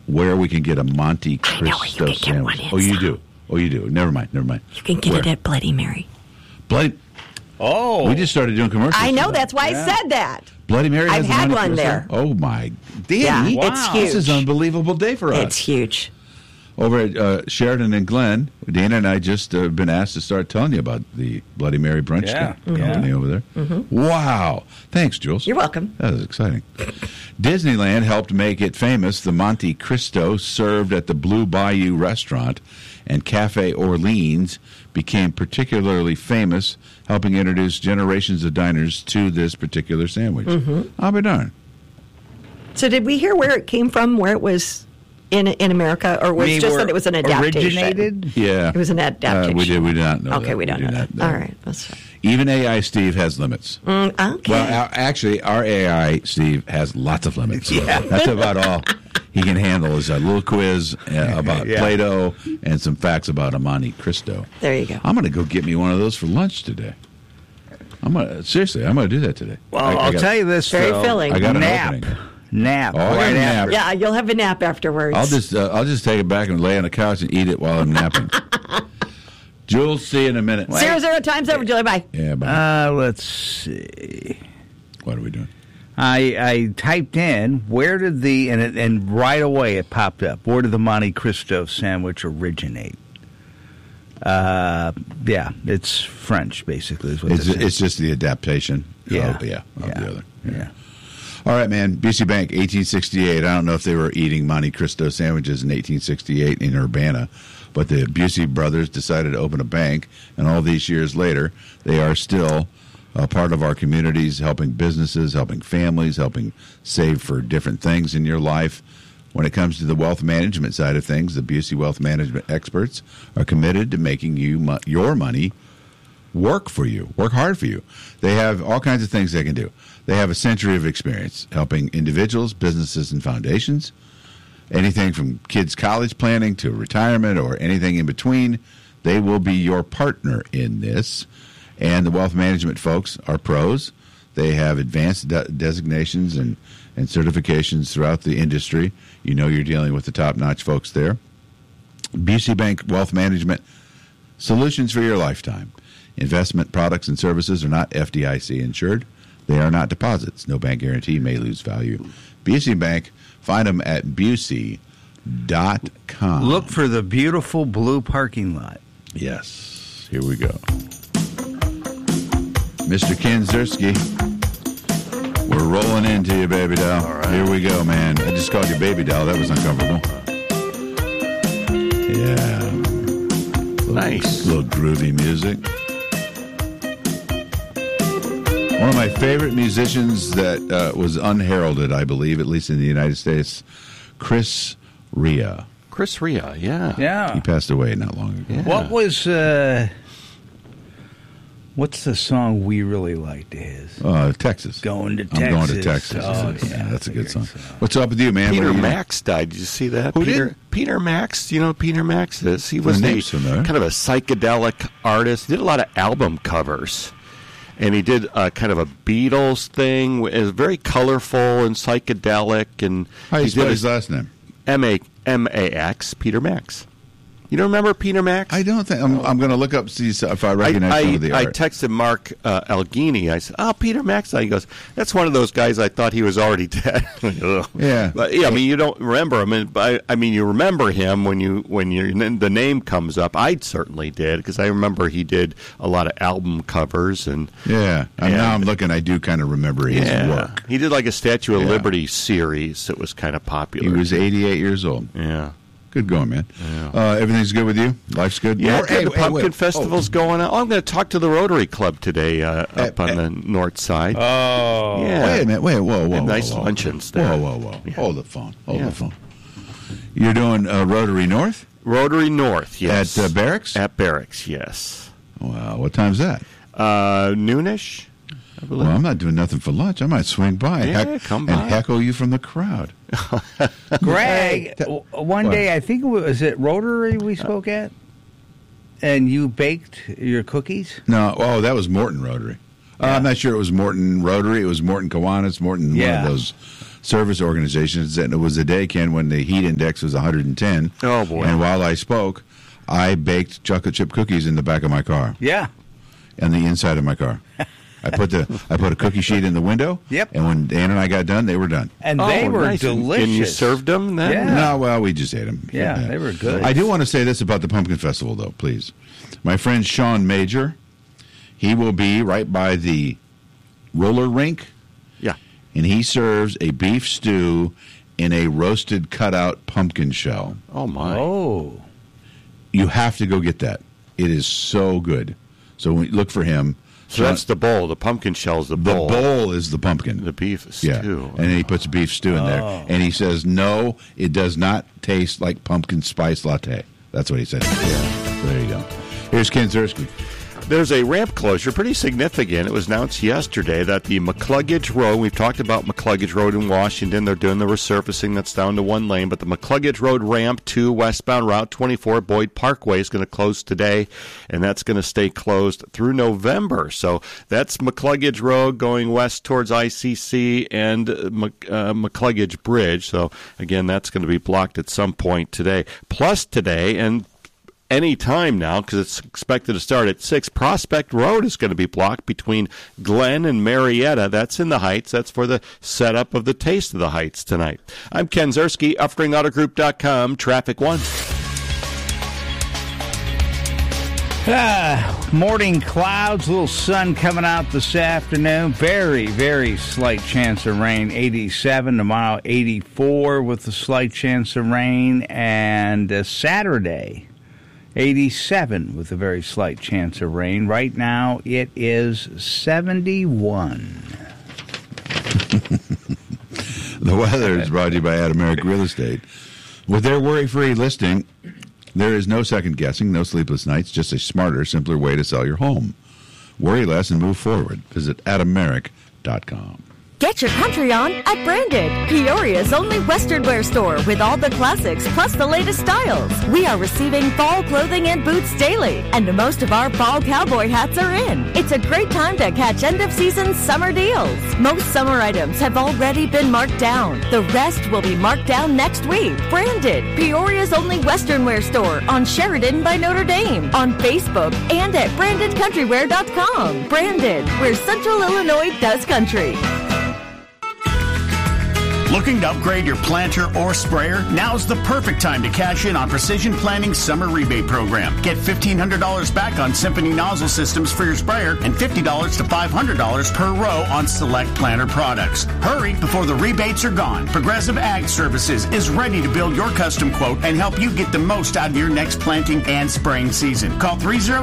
where we can get a Monte I know where you Cristo can get sandwich. one in Oh, you South. do. Oh, you do. Never mind. You can get Where? it at Bloody Mary. Bloody. Oh. We just started doing commercials. I know, for that. that's why I said that. Bloody Mary. I've has a had Monte one Cristo? there. Oh my, Danny! Yeah, Wow. it's huge. This is an unbelievable day for us. It's huge. Over at Sheridan and Glen, Dana and I just been asked to start telling you about the Bloody Mary brunch company over there. Mm-hmm. Wow. Thanks, Jules. You're welcome. That was exciting. Disneyland helped make it famous. The Monte Cristo served at the Blue Bayou restaurant and Cafe Orleans became particularly famous, helping introduce generations of diners to this particular sandwich. Mm-hmm. I'll be darned. So did we hear where it came from, where it was in America, or was it just that it was an adaptation? Originated? Yeah. It was an adaptation. We did not know Okay, that. we don't know that. not All right. That's fine. Even AI Steve has limits. Okay. Well, actually, our AI Steve has lots of limits. Yeah. That's about all he can handle is a little quiz about Play-Doh and some facts about a Monte Cristo. There you go. I'm going to go get me one of those for lunch today. Seriously, I'm going to do that today. Well, I'll tell you this, Very though. filling. I got an Nap. opening. Nap. Oh, I got right a nap. after. Yeah, you'll have a nap afterwards. I'll just take it back and lay on the couch and eat it while I'm napping. Jules, see you in a minute. 00 times over, Julie. Bye. Yeah, bye. Let's see. What are we doing? I typed in where did and right away it popped up. Where did the Monte Cristo sandwich originate? Yeah, it's French basically. Is what It's just the adaptation. Yeah. Of the other. Yeah. All right, man. Busey Bank, 1868. I don't know if they were eating Monte Cristo sandwiches in 1868 in Urbana, but the Busey brothers decided to open a bank, and all these years later, they are still a part of our communities, helping businesses, helping families, helping save for different things in your life. When it comes to the wealth management side of things, the Busey Wealth Management experts are committed to making your money work for you, work hard for you. They have all kinds of things they can do. They have a century of experience helping individuals, businesses, and foundations. Anything from kids' college planning to retirement or anything in between, they will be your partner in this. And the wealth management folks are pros. They have advanced designations and certifications throughout the industry. You know you're dealing with the top-notch folks there. Busey Bank Wealth Management, solutions for your lifetime. Investment products and services are not FDIC insured. They are not deposits. No bank guarantee, may lose value. Busey Bank, find them at Busey.com. Look for the beautiful blue parking lot. Yes. Here we go. Mr. Ken Ziersky, we're rolling into you, baby doll. All right. Here we go, man. I just called you baby doll. That was uncomfortable. Yeah. Nice. Little groovy music. One of my favorite musicians that was unheralded, I believe, at least in the United States, Chris Rea. Chris Rea, yeah. Yeah. He passed away not long ago. Yeah. What was what's the song we really liked of his? Texas. Going to I'm going to Texas. Texas. Oh, Yeah, that's a good great song. What's up with you, man? Peter What are you- Max died. Did you see that? Who did? Peter Max. Do you know who Peter Max is? He was name's familiar. kind of a psychedelic artist. He did a lot of album covers. And he did kind of a Beatles thing. It was very colorful and psychedelic. And How do you he spell did his last name? M-A-X, Peter Max. You don't remember Peter Max? I don't think. I'm going to look up, see if I recognize some of the I art. texted Mark Alghini. I said, "Oh, Peter Max." He goes, "That's one of those guys I thought he was already dead." Yeah. But yeah, I mean, you don't remember him, but I mean, you remember him when the name comes up. I certainly did because I remember he did a lot of album covers and Yeah. Now I'm looking. I do kind of remember his work. He did like a Statue of Yeah. Liberty series that was kind of popular. He was 88 years old. Yeah. Good going, man. Everything's good with you? Life's good? Yeah, Hey, the Pumpkin wait. Festival's going on. Oh, I'm going to talk to the Rotary Club today up on the north side. Oh. Yeah. Wait a minute. Whoa. They have whoa, nice whoa. luncheons there. Whoa. Yeah. Hold the phone. Hold Yeah. the phone. You're doing Rotary North? Rotary North, yes. At Barracks? At Barracks, yes. Wow. What time's that? Noonish, I believe. Well, I'm not doing nothing for lunch. I might swing by, Yeah, come by. and heckle you from the crowd. Greg, one What? day, I think it was at Rotary we spoke at, and you baked your cookies? No, that was Morton Rotary. I'm not sure it was Morton Rotary. It was Morton Kiwanis, Morton, one Yeah. of those service organizations, and it was a day, Ken, when the heat index was 110. Oh, boy. And while I spoke, I baked chocolate chip cookies in the back of my car. Yeah. And the inside of my car. I put a cookie sheet in the window. Yep. And when Dan and I got done, they were done. And they were nice. delicious. And you served them then? Yeah. No, well, we just ate them. Yeah, they were good. I do want to say this about the Pumpkin Festival, though, please. My friend Sean Major, he will be right by the roller rink. Yeah. And he serves a beef stew in a roasted cutout pumpkin shell. Oh, my. Oh. You have to go get that. It is so good. So look for him. So that's the bowl. The pumpkin shell's the bowl. The bowl is the pumpkin. The beef stew. Yeah. And then he puts beef stew in there. And he says, no, it does not taste like pumpkin spice latte. That's what he said. Yeah. So there you go. Here's Ken Ziersky. There's a ramp closure, pretty significant. It was announced yesterday that the McCluggage Road, we've talked about McCluggage Road in Washington. They're doing the resurfacing. That's down to one lane. But the McCluggage Road ramp to westbound Route 24 Boyd Parkway is going to close today, and that's going to stay closed through November. So that's McCluggage Road going west towards ICC and McCluggage Bridge. So, again, that's going to be blocked at some point today. Plus today, and any time now, because it's expected to start at 6, Prospect Road is going to be blocked between Glen and Marietta. That's in the Heights. That's for the setup of the Taste of the Heights tonight. I'm Ken Ziersky, UpspringAutoGroup.com, Traffic 1. Morning clouds, a little sun coming out this afternoon. Very, very slight chance of rain. 87 tomorrow, 84 with a slight chance of rain. And Saturday, 87 with a very slight chance of rain. Right now, it is 71. The weather is brought to you by Adameric Real Estate. With their worry-free listing, there is no second guessing, no sleepless nights, just a smarter, simpler way to sell your home. Worry less and move forward. Visit Adameric.com. Get your country on at Branded, Peoria's only Western wear store with all the classics plus the latest styles. We are receiving fall clothing and boots daily, and most of our fall cowboy hats are in. It's a great time to catch end-of-season summer deals. Most summer items have already been marked down. The rest will be marked down next week. Branded, Peoria's only Western wear store on Sheridan by Notre Dame, on Facebook, and at BrandedCountrywear.com. Branded, where Central Illinois does country. Looking to upgrade your planter or sprayer? Now's the perfect time to cash in on Precision Planning's summer rebate program. Get $1,500 back on Symphony nozzle systems for your sprayer and $50 to $500 per row on select planter products. Hurry before the rebates are gone. Progressive Ag Services is ready to build your custom quote and help you get the most out of your next planting and spraying season. Call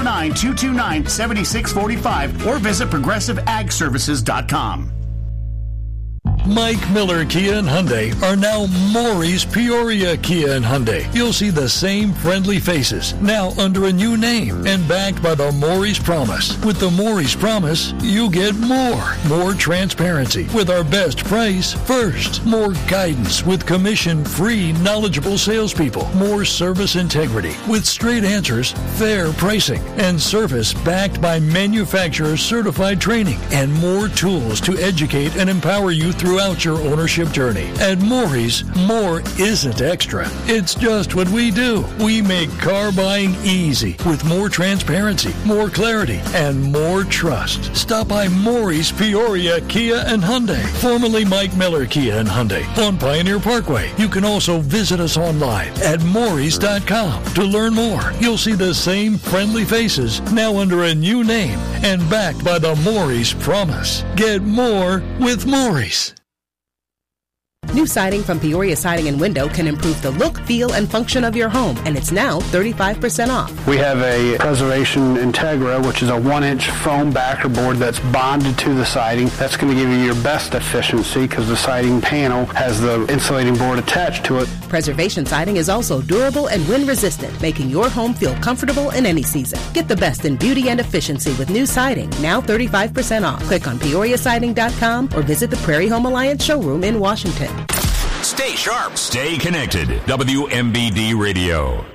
309-229-7645 or visit ProgressiveAgServices.com. Mike Miller Kia and Hyundai are now Maury's Peoria Kia and Hyundai. You'll see the same friendly faces, now under a new name and backed by the Maury's Promise. With the Maury's Promise, you get more. More transparency with our best price first. More guidance with commission-free, knowledgeable salespeople. More service integrity with straight answers, fair pricing, and service backed by manufacturer-certified training. And more tools to educate and empower you throughout your ownership journey. At Maury's, more isn't extra. It's just what we do. We make car buying easy with more transparency, more clarity, and more trust. Stop by Maury's Peoria Kia and Hyundai, formerly Mike Miller Kia and Hyundai, on Pioneer Parkway. You can also visit us online at Maurys.com to learn more. You'll see the same friendly faces, now under a new name and backed by the Maury's Promise. Get more with Maury's. New siding from Peoria Siding and Window can improve the look, feel, and function of your home, and it's now 35% off. We have a Preservation Integra, which is a 1-inch foam backer board that's bonded to the siding. That's going to give you your best efficiency because the siding panel has the insulating board attached to it. Preservation Siding is also durable and wind-resistant, making your home feel comfortable in any season. Get the best in beauty and efficiency with new siding, now 35% off. Click on PeoriaSiding.com or visit the Prairie Home Alliance showroom in Washington. Stay sharp. Stay connected. WMBD Radio.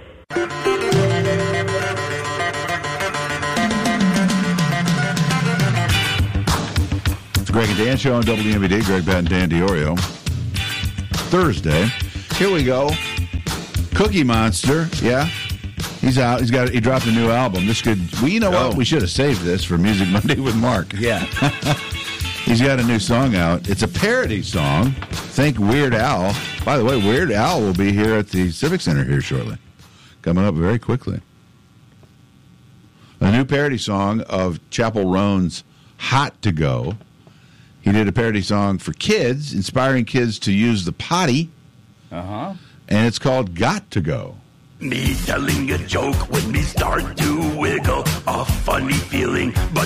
It's Greg and Dan Show on WMBD. Greg, Pat, and Dan DiOrio. Thursday. Here we go. Cookie Monster, yeah. He's out. He dropped a new album. This could. Well, you know what? We should have saved this for Music Monday with Mark. Yeah. He's got a new song out. It's a parody song. Think Weird Al. By the way, Weird Al will be here at the Civic Center here shortly. Coming up very quickly. A new parody song of Chappell Roan's Hot to Go. He did a parody song for kids, inspiring kids to use the potty. Uh-huh. And it's called Got to Go. Me telling a joke when me start to wiggle, a funny feeling, but